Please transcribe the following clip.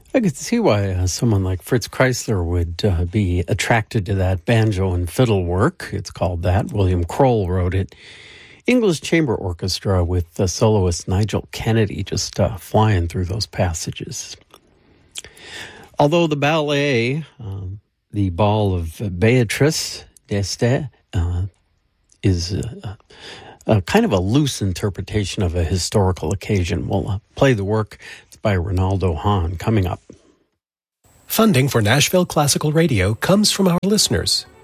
I could see why someone like Fritz Kreisler would be attracted to that banjo and fiddle work. It's called that. William Kroll wrote it. English Chamber Orchestra with the soloist Nigel Kennedy just flying through those passages. Although the ballet, the Ball of Beatrice d'Este, is a kind of a loose interpretation of a historical occasion. We'll play the work. It's by Ronaldo Hahn coming up. Funding for Nashville Classical Radio comes from our listeners.